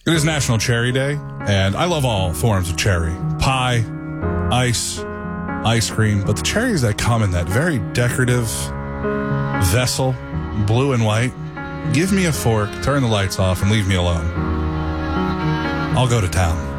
It is National Cherry Day, and I love all forms of cherry. Pie, ice cream, but the cherries that come in that very decorative vessel, blue and white, give me a fork, turn the lights off, and leave me alone. I'll go to town.